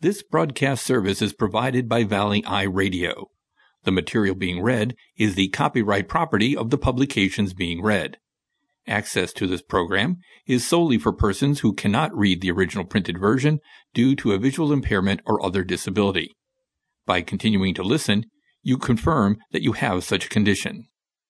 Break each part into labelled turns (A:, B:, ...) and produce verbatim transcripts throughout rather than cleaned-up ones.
A: This broadcast service is provided by Valley Eye Radio. The material being read is the copyright property of the publications being read. Access to this program is solely for persons who cannot read the original printed version due to a visual impairment or other disability. By continuing to listen, you confirm that you have such a condition.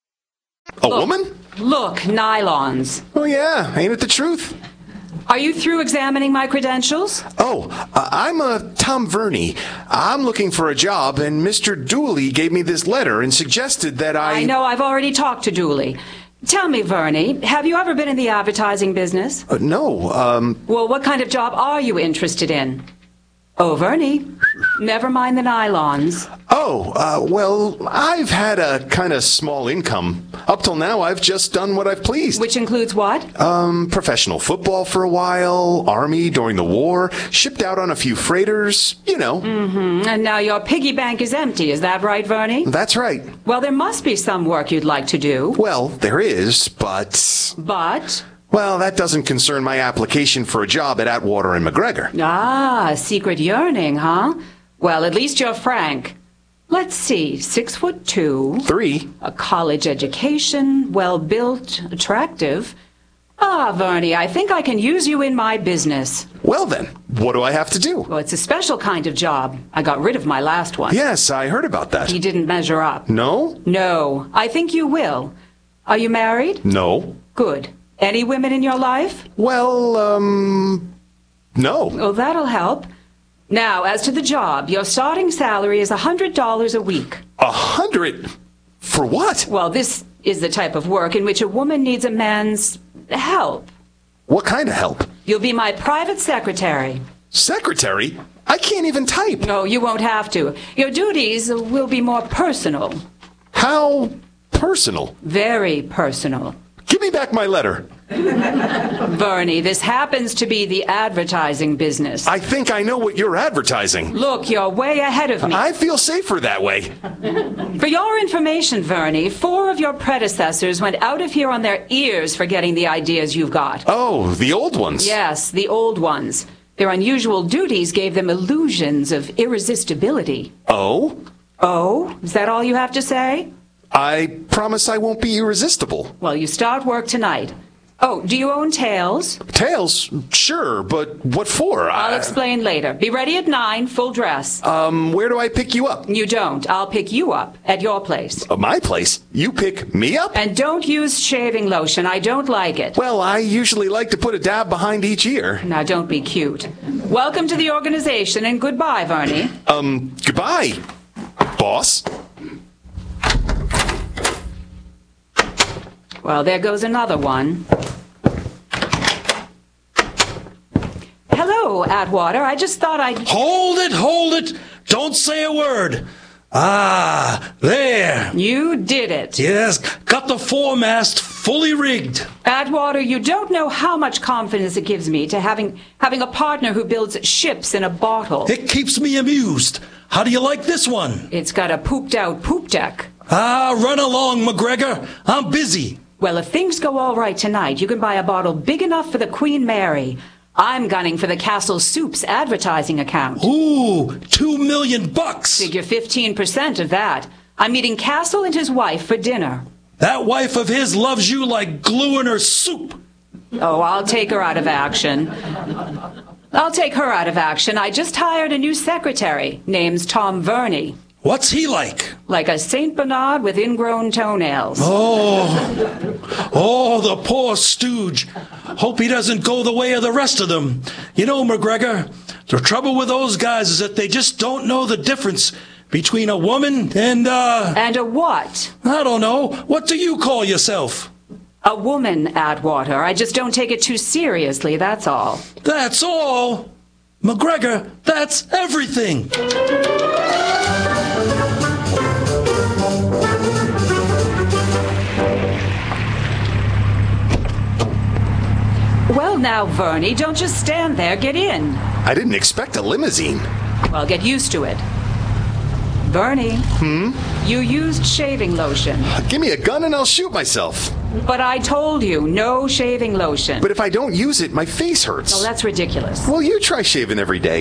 B: A
C: Look,
B: woman?
C: Look, nylons.
B: Oh, yeah. Ain't it the truth?
C: Are you through examining my credentials?
B: Oh, uh, I'm uh, Tom Verney. I'm looking for a job, and Mister Dooley gave me this letter and suggested that I...
C: I know, I've already talked to Dooley. Tell me, Verney, have you ever been in the advertising business?
B: Uh, no, um...
C: Well, what kind of job are you interested in? Oh, Verney, never mind the nylons.
B: Oh, uh, well, I've had a kind of small income. Up till now, I've just done what I've pleased.
C: Which includes what?
B: Um, professional football for a while, Army during the war, shipped out on a few freighters, you know.
C: Mm-hmm. And now your piggy bank is empty, is that right, Verney?
B: That's right.
C: Well, there must be some work you'd like to do.
B: Well, there is, but...
C: But?
B: Well, that doesn't concern my application for a job at Atwater and McGregor.
C: Ah, secret yearning, huh? Well, at least you're frank. Let's see, six foot two.
B: Three.
C: A college education, well-built, attractive. Ah, Verney, I think I can use you in my business.
B: Well then, what do I have to do?
C: Well, it's a special kind of job. I got rid of my last one.
B: Yes, I heard about that.
C: He didn't measure up.
B: No?
C: No, I think you will. Are you married?
B: No.
C: Good. Any women in your life?
B: Well, um, no.
C: Oh, that'll help. Now, as to the job, your starting salary is one hundred dollars a week.
B: A hundred? For what?
C: Well, this is the type of work in which a woman needs a man's help.
B: What kind of help?
C: You'll be my private secretary.
B: Secretary? I can't even type.
C: No, you won't have to. Your duties will be more personal.
B: How personal?
C: Very personal.
B: Give me back my letter.
C: Verney, this happens to be the advertising business.
B: I think I know what you're advertising.
C: Look, you're way ahead of me.
B: I feel safer that way.
C: For your information, Verney, four of your predecessors went out of here on their ears for getting the ideas you've got.
B: Oh, the old ones.
C: Yes, the old ones. Their unusual duties gave them illusions of irresistibility.
B: Oh?
C: Oh? Is that all you have to say?
B: I promise I won't be irresistible.
C: Well, you start work tonight. Oh, do you own tails?
B: Tails? Sure, but what for?
C: I'll
B: I...
C: explain later. Be ready at nine, full dress.
B: Um, where do I pick you up?
C: You don't. I'll pick you up at your place.
B: Uh, my place? You pick me up?
C: And don't use shaving lotion. I don't like it.
B: Well, I usually like to put a dab behind each ear.
C: Now, don't be cute. Welcome to the organization, and goodbye, Verney.
B: Um, goodbye, boss.
C: Well, there goes another one. Hello, Atwater. I just thought I'd...
D: Hold it, hold it. Don't say a word. Ah, there.
C: You did it.
D: Yes, got the foremast fully rigged.
C: Atwater, you don't know how much confidence it gives me to having having a partner who builds ships in a bottle.
D: It keeps me amused. How do you like this one?
C: It's got a pooped-out poop deck.
D: Ah, run along, McGregor. I'm busy.
C: Well, if things go all right tonight, you can buy a bottle big enough for the Queen Mary. I'm gunning for the Castle Soup's advertising account.
D: Ooh, two million bucks.
C: Figure fifteen percent of that. I'm meeting Castle and his wife for dinner.
D: That wife of his loves you like glue in her soup.
C: Oh, I'll take her out of action. I'll take her out of action. I just hired a new secretary. Name's Tom Verney.
D: What's he like?
C: Like a Saint Bernard with ingrown toenails.
D: Oh, oh, the poor stooge. Hope he doesn't go the way of the rest of them. You know, McGregor, the trouble with those guys is that they just don't know the difference between a woman and, uh...
C: And a what?
D: I don't know. What do you call yourself?
C: A woman, Atwater. I just don't take it too seriously, that's all.
D: That's all? McGregor, that's everything.
C: Well, now, Verney, don't just stand there. Get in.
B: I didn't expect a limousine.
C: Well, get used to it. Verney.
B: Hmm?
C: You used shaving lotion.
B: Give me a gun and I'll shoot myself.
C: But I told you, no shaving lotion.
B: But if I don't use it, my face hurts.
C: Well, that's ridiculous.
B: Well, you try shaving every day.